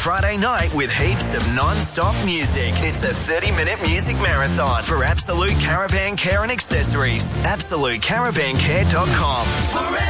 Friday night with heaps of non-stop music. It's a 30-minute music marathon for Absolute Caravan Care and Accessories. AbsoluteCaravanCare.com.